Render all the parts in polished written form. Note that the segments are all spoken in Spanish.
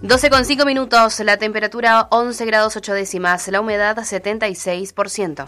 12,5 la temperatura 11 grados 8 décimas, la humedad 76%.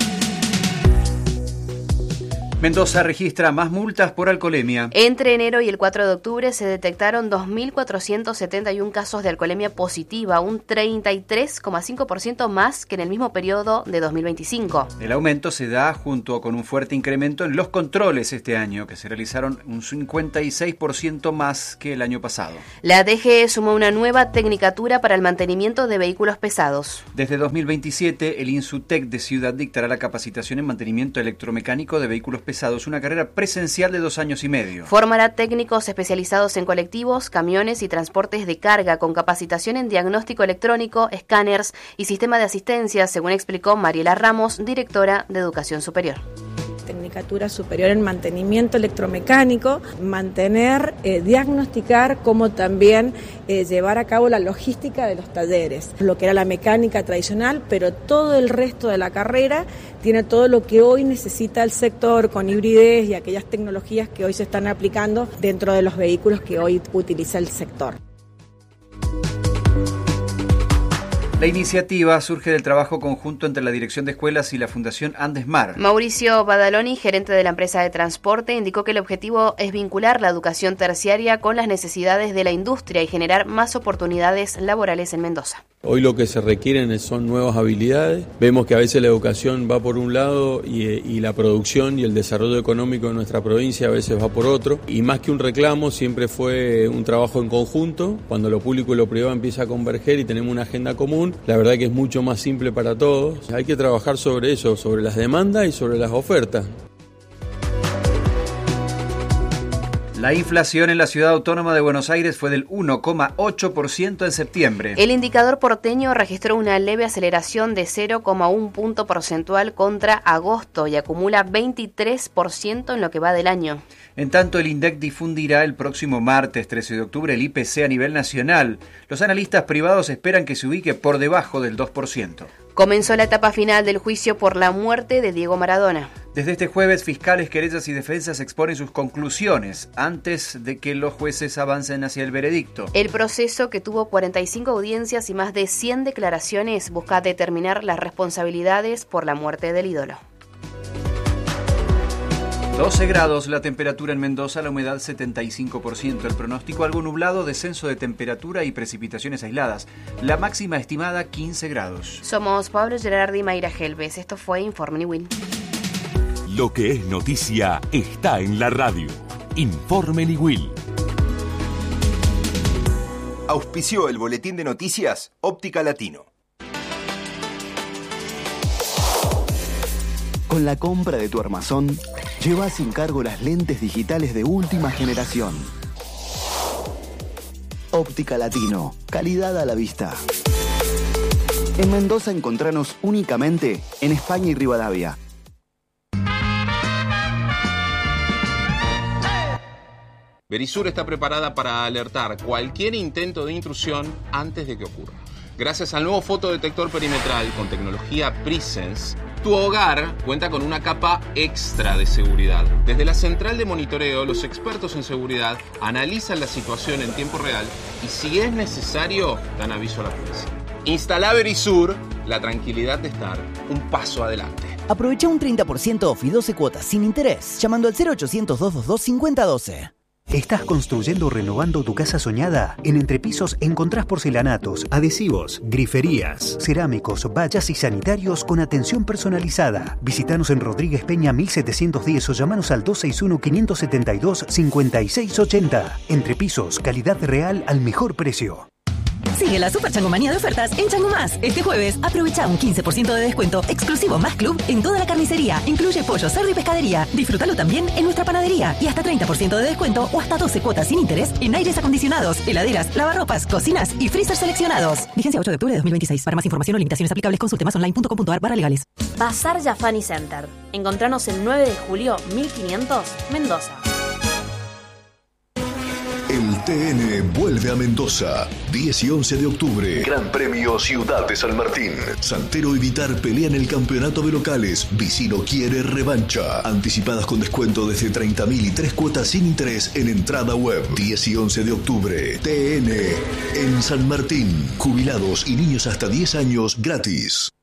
Mendoza registra más multas por alcoholemia. Entre enero y el 4 de octubre se detectaron 2.471 casos de alcoholemia positiva, un 33,5% más que en el mismo periodo de 2025. El aumento se da junto con un fuerte incremento en los controles este año, que se realizaron un 56% más que el año pasado. La DGE sumó una nueva tecnicatura para el mantenimiento de vehículos pesados. Desde 2027, el INSUTEC de Ciudad dictará la capacitación en mantenimiento electromecánico de vehículos pesados, una carrera presencial de 2 años y medio. Formará técnicos especializados en colectivos, camiones y transportes de carga, con capacitación en diagnóstico electrónico, escáneres y sistema de asistencia, según explicó Mariela Ramos, directora de Educación Superior. Tecnicatura superior en mantenimiento electromecánico, mantener, diagnosticar, como también llevar a cabo la logística de los talleres, lo que era la mecánica tradicional, pero todo el resto de la carrera tiene todo lo que hoy necesita el sector, con hibridez y aquellas tecnologías que hoy se están aplicando dentro de los vehículos que hoy utiliza el sector. La iniciativa surge del trabajo conjunto entre la Dirección de Escuelas y la Fundación Andesmar. Mauricio Badaloni, gerente de la empresa de transporte, indicó que el objetivo es vincular la educación terciaria con las necesidades de la industria y generar más oportunidades laborales en Mendoza. Hoy lo que se requieren son nuevas habilidades. Vemos que a veces la educación va por un lado y la producción y el desarrollo económico de nuestra provincia a veces va por otro. Y más que un reclamo, siempre fue un trabajo en conjunto. Cuando lo público y lo privado empieza a converger y tenemos una agenda común, la verdad que es mucho más simple para todos. Hay que trabajar sobre eso, sobre las demandas y sobre las ofertas. La inflación en la ciudad autónoma de Buenos Aires fue del 1,8% en septiembre. El indicador porteño registró una leve aceleración de 0,1 punto porcentual contra agosto y acumula 23% en lo que va del año. En tanto, el INDEC difundirá el próximo martes 13 de octubre el IPC a nivel nacional. Los analistas privados esperan que se ubique por debajo del 2%. Comenzó la etapa final del juicio por la muerte de Diego Maradona. Desde este jueves, fiscales, querellas y defensas exponen sus conclusiones antes de que los jueces avancen hacia el veredicto. El proceso, que tuvo 45 audiencias y más de 100 declaraciones, busca determinar las responsabilidades por la muerte del ídolo. 12 grados la temperatura en Mendoza, la humedad 75%, el pronóstico algo nublado, descenso de temperatura y precipitaciones aisladas. La máxima estimada 15 grados. Somos Pablo Gerardi y Mayra Helves. Esto fue Informe Niwin. Lo que es noticia está en la radio. Informe Niwil. Auspició el boletín de noticias Óptica Latino. Con la compra de tu armazón, lleva sin cargo las lentes digitales de última generación. Óptica Latino, calidad a la vista. En Mendoza encontranos únicamente en España y Rivadavia. Verisur está preparada para alertar cualquier intento de intrusión antes de que ocurra. Gracias al nuevo fotodetector perimetral con tecnología Presence, tu hogar cuenta con una capa extra de seguridad. Desde la central de monitoreo, los expertos en seguridad analizan la situación en tiempo real y, si es necesario, dan aviso a la policía. Instala Verisur, la tranquilidad de estar un paso adelante. Aprovecha un 30% off y 12 cuotas sin interés llamando al 0800-222-5012. ¿Estás construyendo o renovando tu casa soñada? En Entrepisos encontrás porcelanatos, adhesivos, griferías, cerámicos, vallas y sanitarios con atención personalizada. Visítanos en Rodríguez Peña 1710 o llamanos al 261-572-5680. Entrepisos, calidad real al mejor precio. Sigue la Super Changomanía de ofertas en Chango Más. Este jueves, aprovecha un 15% de descuento exclusivo Más Club en toda la carnicería. Incluye pollo, cerdo y pescadería. Disfrútalo también en nuestra panadería. Y hasta 30% de descuento o hasta 12 cuotas sin interés en aires acondicionados, heladeras, lavarropas, cocinas y freezer seleccionados. Vigencia 8 de octubre de 2026. Para más información o limitaciones aplicables, consulte masonline.com.ar/legales. Bazar Jafani Center. Encontranos el 9 de julio 1500, Mendoza. El TN vuelve a Mendoza. 10 y 11 de octubre. Gran Premio Ciudad de San Martín. Santero y Vitar pelean el campeonato de locales. Vicino quiere revancha. Anticipadas con descuento desde 30.000 y 3 cuotas sin interés en entrada web. 10 y 11 de octubre. TN en San Martín. Jubilados y niños hasta 10 años gratis.